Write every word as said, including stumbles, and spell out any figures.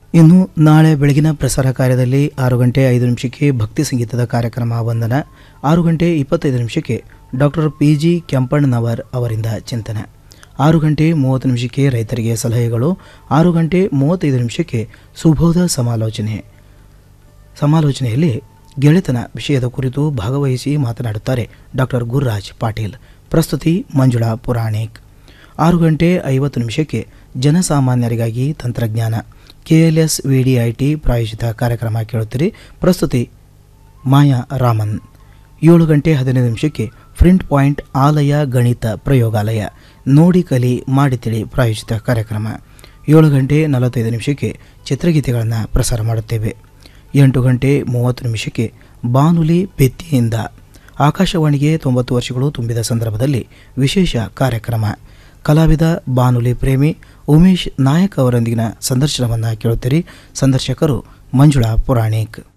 ಇನ್ನು ನಾಳೆ ಬೆಳಗಿನ ಪ್ರಸಾರ ಕಾರ್ಯದಲ್ಲಿ ಆರು ಗಂಟೆ ಐದು ನಿಮಿಷಕ್ಕೆ ಭಕ್ತಿ ಸಂಗೀತದ ಕಾರ್ಯಕ್ರಮ ವಂದನ, ಆರು ಗಂಟೆ ಇಪ್ಪತ್ತೈದು ನಿಮಿಷಕ್ಕೆ ಡಾಕ್ಟರ್ ಪಿ ಜಿ ಕೆಂಪಣ್ಣನವರ್ ಅವರಿಂದ ಚಿಂತನೆ, ಆರು ಗಂಟೆ ಮೂವತ್ತು ನಿಮಿಷಕ್ಕೆ ರೈತರಿಗೆ ಸಲಹೆಗಳು, ಆರು ಗಂಟೆ ಮೂವತ್ತೈದು ನಿಮಿಷಕ್ಕೆ ಸುಬೋಧ ಸಮಾಲೋಚನೆ ಸಮಾಲೋಚನೆಯಲ್ಲಿ ಗೆಳೆತನ ವಿಷಯದ ಕುರಿತು ಭಾಗವಹಿಸಿ ಮಾತನಾಡುತ್ತಾರೆ ಡಾಕ್ಟರ್ ಗುರುರಾಜ್ ಪಾಟೀಲ್. ಪ್ರಸ್ತುತಿ ಮಂಜುಳಾ ಪುರಾಣಿಕ್. ಆರು ಗಂಟೆ ಐವತ್ತು ನಿಮಿಷಕ್ಕೆ ಜನಸಾಮಾನ್ಯರಿಗಾಗಿ ತಂತ್ರಜ್ಞಾನ ಕೆಎಲ್ಎಸ್ ವಿಡಿಐಟಿ ಪ್ರಾಯೋಜಿತ ಕಾರ್ಯಕ್ರಮ ಕೇಳುತ್ತೀರಿ. ಪ್ರಸ್ತುತಿ ಮಾಯಾ ರಾಮನ್. ಏಳು ಗಂಟೆ ಹದಿನೈದು ನಿಮಿಷಕ್ಕೆ ಫ್ರಿಂಟ್ ಪಾಯಿಂಟ್ ಆಲಯ ಗಣಿತ ಪ್ರಯೋಗಾಲಯ ನೋಡಿ ಕಲಿ ಮಾಡಿ ತಿಳಿ ಪ್ರಾಯೋಜಿತ ಕಾರ್ಯಕ್ರಮ. ಏಳು ಗಂಟೆ ನಲವತ್ತೈದು ನಿಮಿಷಕ್ಕೆ ಚಿತ್ರಗೀತೆಗಳನ್ನು ಪ್ರಸಾರ ಮಾಡುತ್ತೇವೆ. ಎಂಟು ಗಂಟೆ ಮೂವತ್ತು ನಿಮಿಷಕ್ಕೆ ಬಾನುಲಿ ಬೆತ್ತಿಯಿಂದ ಆಕಾಶವಾಣಿಗೆ ತೊಂಬತ್ತು ವರ್ಷಗಳು ತುಂಬಿದ ಸಂದರ್ಭದಲ್ಲಿ ವಿಶೇಷ ಕಾರ್ಯಕ್ರಮ. ಕಲಾವಿದ ಬಾನುಲಿ ಪ್ರೇಮಿ ಉಮೇಶ್ ನಾಯಕ್ ಅವರೊಂದಿಗಿನ ಸಂದರ್ಶನವನ್ನು ಕೇಳುತ್ತೀರಿ. ಸಂದರ್ಶಕರು ಮಂಜುಳಾ ಪುರಾಣಿಕ್.